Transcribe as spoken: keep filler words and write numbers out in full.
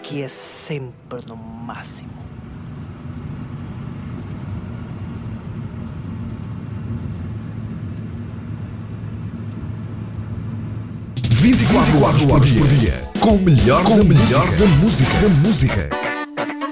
aqui é sempre no máximo. vinte e quatro horas por dia, com o melhor, com da, melhor música, da música, da música.